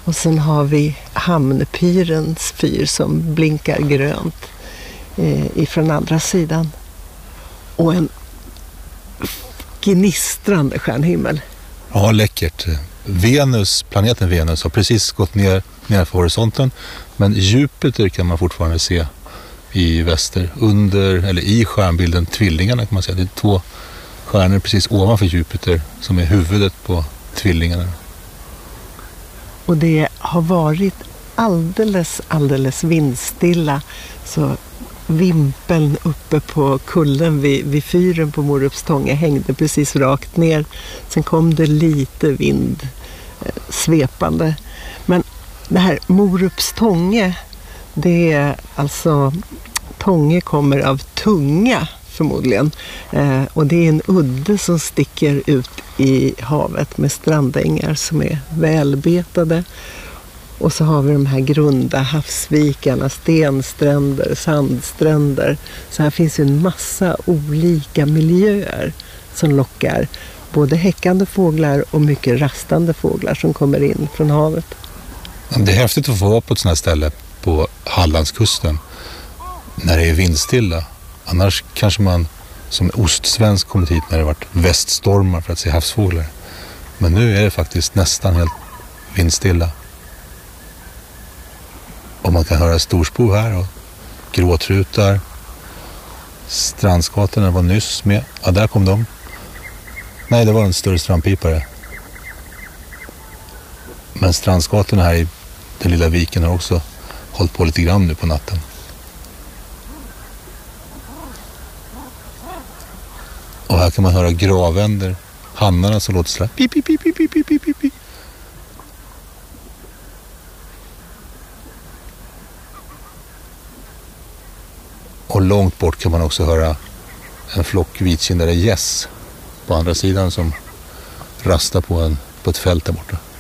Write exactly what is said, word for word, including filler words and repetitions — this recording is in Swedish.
Och sen har vi Hamnpyrens fyr som blinkar grönt eh, ifrån andra sidan. Och en gnistrande stjärnhimmel. Ja, läckert. Venus, planeten Venus har precis gått ner nedanför horisonten, men Jupiter kan man fortfarande se i väster, under, eller i stjärnbilden Tvillingarna kan man säga. Det är två stjärnor precis ovanför Jupiter som är huvudet på Tvillingarna. Och det har varit alldeles, alldeles vindstilla, så vimpeln uppe på kullen vid, vid fyren på Morupstånge hängde precis rakt ner. Sen kom det lite vind eh, svepande. Men det här Morupstånge, det är alltså, Tånge kommer av tunga förmodligen. Eh, och det är en udde som sticker ut i havet med strandängar som är välbetade. Och så har vi de här grunda havsvikarna, stenstränder, sandstränder. Så här finns ju en massa olika miljöer som lockar både häckande fåglar och mycket rastande fåglar som kommer in från havet. Det är häftigt att få vara på ett sådant här ställe på Hallandskusten när det är vindstilla. Annars kanske man som ostsvensk kommit hit när det varit väststormar för att se havsfåglar. Men nu är det faktiskt nästan helt vindstilla. Och man kan höra storspo här och gråtrutar. Strandskatorna var nyss med. Ja, där kom de. Nej, det var en större strandpipare. Men strandskatorna här i den lilla viken har också hållit på lite grann nu på natten. Och här kan man höra gravänder. Hannarna som låter sådär. Pip, pip, pip, pip, pip, pip, pip, pip. Och långt bort kan man också höra en flock vitkindade gäss på andra sidan som rastar på, en, på ett fält där borta.